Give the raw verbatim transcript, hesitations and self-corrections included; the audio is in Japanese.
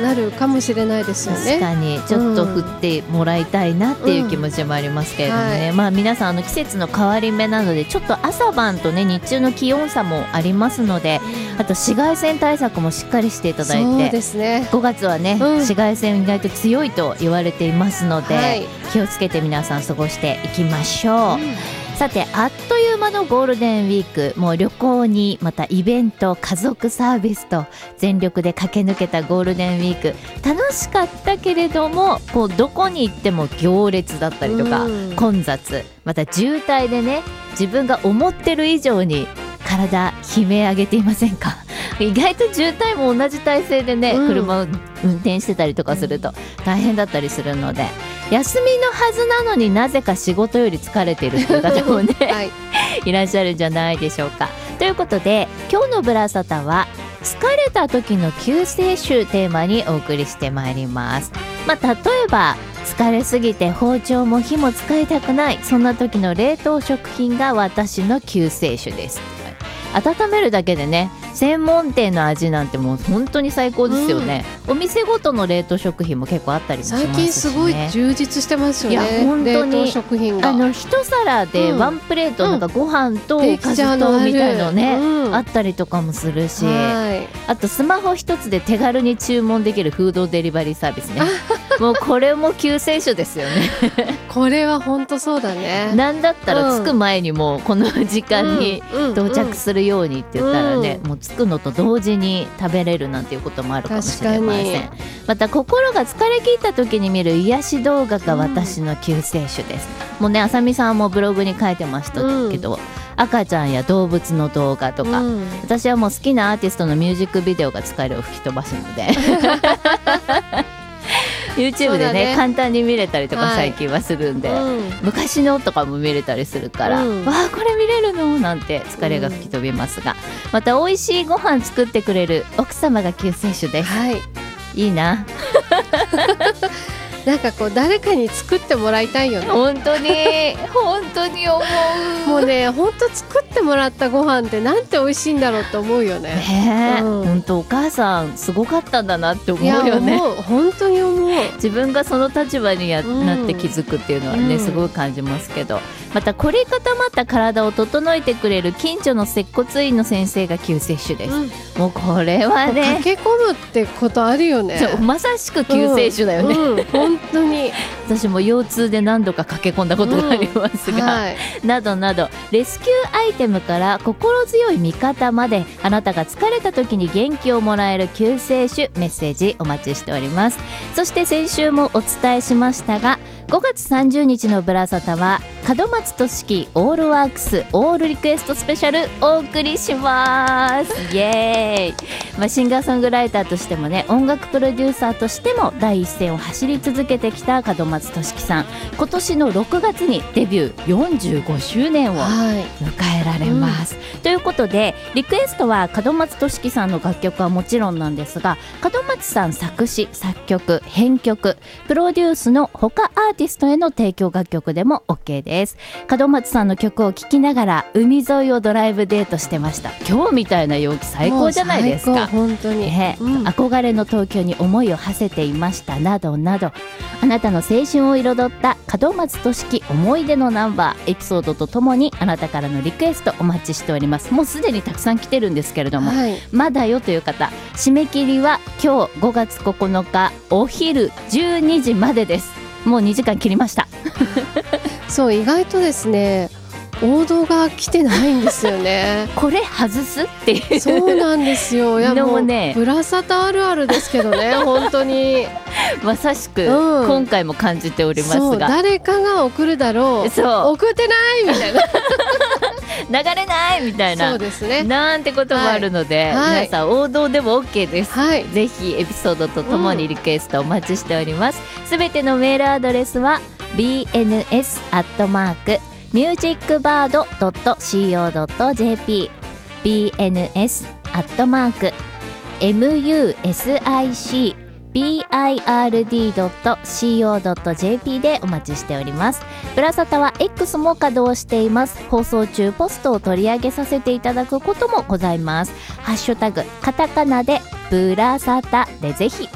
なるかもしれないですよね。 確かにちょっと振ってもらいたいなっていう気持ちもありますけれどもね、うんはい、まあ皆さんあの季節の変わり目なのでちょっと朝晩とね日中の気温差もありますので、あと紫外線対策もしっかりしていただいて、 そうですね、 ごがつはね、うん、紫外線意外と強いと言われていますので、はい、気をつけて皆さん過ごしていきましょう、うん、さてあっという間のゴールデンウィーク、もう旅行にまたイベント、家族サービスと全力で駆け抜けたゴールデンウィーク、楽しかったけれどもこうどこに行っても行列だったりとか、うん、混雑、また渋滞でね自分が思ってる以上に体悲鳴上げていませんか？意外と渋滞も同じ体勢でね、うん、車を運転してたりとかすると大変だったりするので、休みのはずなのになぜか仕事より疲れているという方もね、はい、いらっしゃるんじゃないでしょうか。ということで今日のブラサタは疲れた時の救世主テーマにお送りしてまいります。まあ、例えば疲れすぎて包丁も火も使いたくない、そんな時の冷凍食品が私の救世主です。温めるだけでね専門店の味なんてもう本当に最高ですよね、うん、お店ごとの冷凍食品も結構あったりもしますしね。 最近すごい充実してますよね。 いや本当に冷凍食品があの一皿でワンプレート、なんかご飯とおかずとみたいのね、うん、あったりとかもするし、あとスマホ一つで手軽に注文できるフードデリバリーサービスねもうこれも救世主ですよねこれは本当そうだね。 なんだったら着く前にもうこの時間に到着するようにって言ったらね、うんうん、もう着くのと同時に食べれるなんていうこともあるかもしれません。また心が疲れ切った時に見る癒し動画が私の救世主です、うん、もうねあさみさんもブログに書いてましたけど、うん、赤ちゃんや動物の動画とか、うん、私はもう好きなアーティストのミュージックビデオが疲れを吹き飛ばすのでYouTube で ね, ね簡単に見れたりとか最近はするんで、はいうん、昔のとかも見れたりするから、うん、わあこれ見れるのなんて疲れが吹き飛びますが、うん、また美味しいご飯作ってくれる奥様が救世主です、はい、いいななんかこう誰かに作ってもらいたいよね。 本当に本当に思う。 もうね本当作ってもらったご飯ってなんて美味しいんだろうと思うよね。 ねえ、うん、本当お母さんすごかったんだなって思うよね。 いや思う本当に思う。 自分がその立場にや、うん、なって気づくっていうのはね、うん、すごい感じますけど、また凝り固まった体を整えてくれる近所の接骨院の先生が救世主です、うん、もうこれはね駆け込むってことあるよね。 まさしく救世主だよね、 うんうん、本当に私も腰痛で何度か駆け込んだことがありますが、うんはい、などなどレスキューアイテムから心強い味方まで、あなたが疲れた時に元気をもらえる救世主メッセージお待ちしております。そして先週もお伝えしましたがごがつさんじゅうにちのブラサタは門松俊樹オールワークスオールリクエストスペシャルお送りしますイエーイ、まあ、シンガーソングライターとしてもね音楽プロデューサーとしても第一線を走り続けてきた門松俊樹さん、今年のろくがつにデビューよんじゅうごしゅうねんを迎えられます、うん、ということでリクエストは門松俊樹さんの楽曲はもちろんなんですが、門松さん作詞作曲編曲プロデュースの他アーティストへの提供楽曲でも OK です。門松さんの曲を聴きながら海沿いをドライブデートしてました。今日みたいな陽気最高じゃないですか。 本当に、 ねうん、憧れの東京に思いを馳せていましたなどなど、あなたの青春を彩った門松俊樹思い出のナンバーエピソードとともにあなたからのリクエストお待ちしております。もうすでにたくさん来てるんですけれども、はい、まだよという方、締め切りは今日ごがつここのかお昼じゅうにじまでです。もうにじかん切りましたそう意外とですね王道が来てないんですよねこれ外すっていうそうなんですよ。いやもうねブラサタあるあるですけどね本当にまさしく、うん、今回も感じておりますが、 そう誰かが送るだろう、 そう送ってないみたいな流れないみたいな、 そうですね、 なんてこともあるので、はい、皆さん王道でも OK です、はい、ぜひエピソードとともにリクエストお待ちしておりますすべ、うん、てのメールアドレスは ビーエヌエス アットマーク ミュージックバード ドット シーオー ドット ジェーピー ビーエヌエス アットマーク エムユーエスアイシービーアイアールディー ドット シーオー ドット ジェーピー でお待ちしております。ブラサタは X も稼働しています。放送中ポストを取り上げさせていただくこともございます。ハッシュタグカタカナでブラサタでぜひ